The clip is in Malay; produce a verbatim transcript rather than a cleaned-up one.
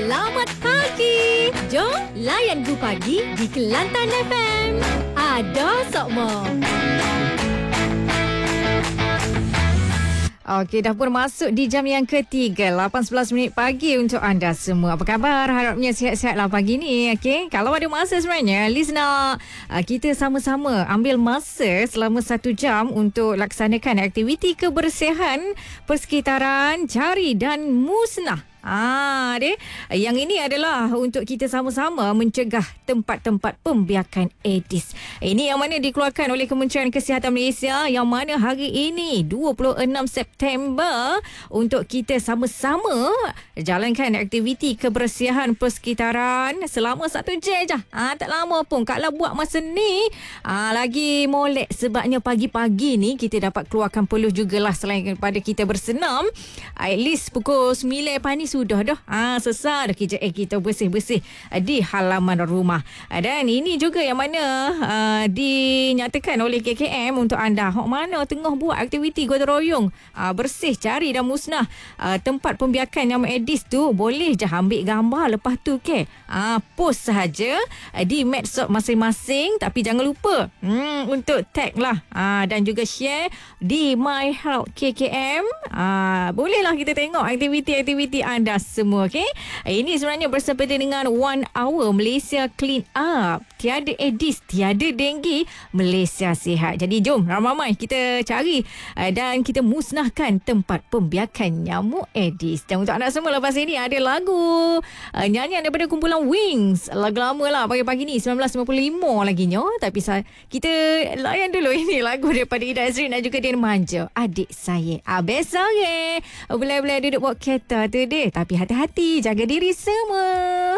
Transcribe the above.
Selamat pagi. Jom layan Go Pagi di Kelantan F M. Ada Sokmo. Okey, dah pun masuk di jam yang ketiga, lapan sebelas minit pagi untuk anda semua. Apa khabar? Harapnya sihat-sihatlah pagi ni. Okey, kalau ada masa sebenarnya, Liz nak uh, kita sama-sama ambil masa selama satu jam untuk laksanakan aktiviti kebersihan persekitaran, cari dan musnah. Ah, deh. Yang ini adalah untuk kita sama-sama mencegah tempat-tempat pembiakan Aedes. Ini yang mana dikeluarkan oleh Kementerian Kesihatan Malaysia, yang mana hari ini dua puluh enam September untuk kita sama-sama jalankan aktiviti kebersihan persekitaran selama satu jam je. Ah, tak lama pun. Kalau buat masa ni ah, lagi molek, sebabnya pagi-pagi ni kita dapat keluarkan peluh jugalah selain daripada kita bersenam. At least pukul sembilan pagi sudah dah. Ah, selesai dah kerja eh, kita bersih-bersih uh, di halaman rumah. Uh, dan ini juga yang mana uh, dinyatakan oleh K K M untuk anda hok mana tengah buat aktiviti gotong royong uh, bersih, cari dan musnah uh, tempat pembiakan yang Aedes tu, boleh je ambil gambar, lepas tu ke uh, post sahaja uh, di medsos masing-masing, tapi jangan lupa hmm, untuk tag lah uh, dan juga share di My Health K K M. uh, bolehlah kita tengok aktiviti-aktiviti anda anda semua, okey? Ini sebenarnya bersempena dengan One Hour Malaysia Clean Up. Tiada Aedes, tiada denggi, Malaysia sihat. Jadi jom ramai-ramai kita cari uh, dan kita musnahkan tempat pembiakan nyamuk Aedes. Dan untuk anda semua, lepas ini ada lagu uh, nyanyian daripada kumpulan Wings. Lagu lama lah pagi-pagi ni, sembilan belas sembilan puluh lima lagi nyo. Tapi sa- kita layan dulu ini lagu daripada Ida Azrin dan juga Dian Manja. Adik saya. Abis sore. Boleh-boleh duduk buat kereta tu deh. Tapi hati-hati, jaga diri semua.